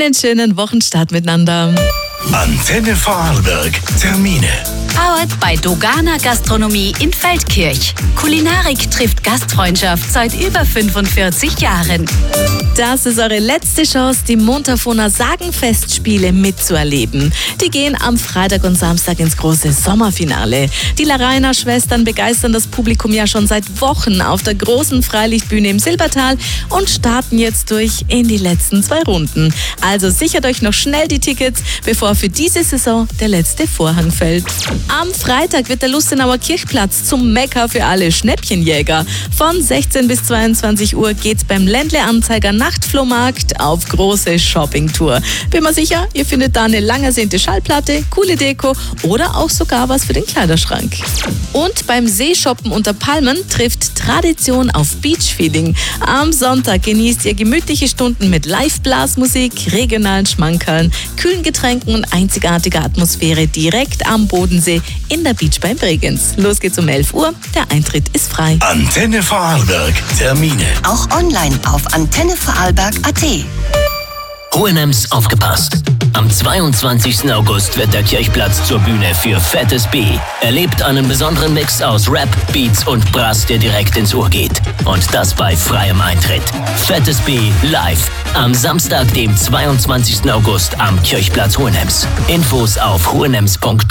Einen schönen Wochenstart miteinander. Antenne Vorarlberg. Termine. Powered bei Dogana Gastronomie in Feldkirch. Kulinarik trifft Gastfreundschaft seit über 45 Jahren. Das ist eure letzte Chance, die Montafoner Sagenfestspiele mitzuerleben. Die gehen am Freitag und Samstag ins große Sommerfinale. Die Larainer Schwestern begeistern das Publikum ja schon seit Wochen auf der großen Freilichtbühne im Silbertal und starten jetzt durch in die letzten 2 Runden. Also sichert euch noch schnell die Tickets, bevor für diese Saison der letzte Vorhang fällt. Am Freitag wird der Lustenauer Kirchplatz zum Mekka für alle Schnäppchenjäger. Von 16 bis 22 Uhr geht's beim Ländle-Anzeiger Nachtflohmarkt auf große Shoppingtour. Bin mir sicher, ihr findet da eine lang ersehnte Schallplatte, coole Deko oder auch sogar was für den Kleiderschrank. Und beim Seeshoppen unter Palmen trifft Tradition auf Beachfeeling. Am Sonntag genießt ihr gemütliche Stunden mit Live-Blasmusik, regionalen Schmankerln, kühlen Getränken und einzigartiger Atmosphäre direkt am Bodensee in der Beach bei Bregenz. Los geht's um 11 Uhr, der Eintritt ist frei. Antenne Vorarlberg. Termine. Auch online auf antennevorarlberg.at. Hohenems aufgepasst. Am 22. August wird der Kirchplatz zur Bühne für Fettes B. Erlebt einen besonderen Mix aus Rap, Beats und Brass, der direkt ins Ohr geht. Und das bei freiem Eintritt. Fettes B live. Am Samstag, dem 22. August am Kirchplatz Hohenems. Infos auf hohenems.de.